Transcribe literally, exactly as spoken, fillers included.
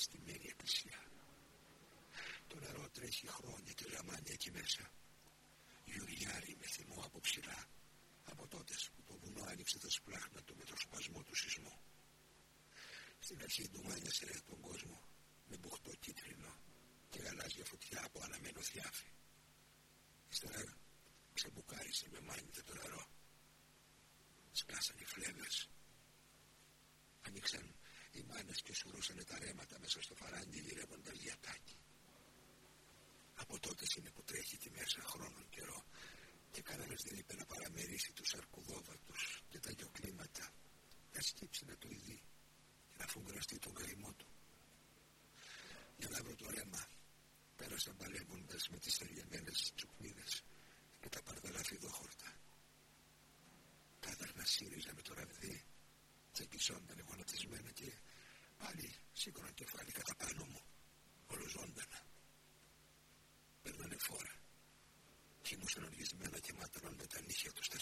στημένη εκκλησιά. Το νερό τρέχει χρόνια και λαμάνια εκεί μέσα. Γιουριάρι με θυμό από ψηλά, από τότε που το βουνό άνοιξε τα σπλάχνα του με το σπασμό του σεισμού. Στην αρχή ντουμάνιασε τον κόσμο με μπουχτό κίτρινο και γαλάζια φωτιά από αναμένο θιάφι. Ύστερα ξεμπουκάρισε με μάνιτε το νερό. Σκάσαν οι φλέβες. Ανοίξαν οι μάνες και σουρούσανε τα ρέματα μέσα στο φαράντι γυρεύοντας διατάκι. Από τότε είναι που τρέχει τη μέσα χρόνων καιρό και κανένας δεν είπε να παραμερίσει τους αρκουδόβατους και τα γιοκλήματα, να σκύψει να το ειδεί και να φουγκραστεί τον καημό του. Για να βρω το ρέμα πέρασαν παλεύοντας με τις θεργεμένες τσουκνίδες και τα παρδαλάφι δόχορτα. Κάδαρνα σύριζα με το ραβδί, τσακισόντανε γονατισμένα και πάλι σήκωναν κεφάλι κατά πάνω μου, ολοζώντανα. Παίρνανε φόρα, κοιμούσαν οργισμένα και μάτωναν με τα νύχια τους τα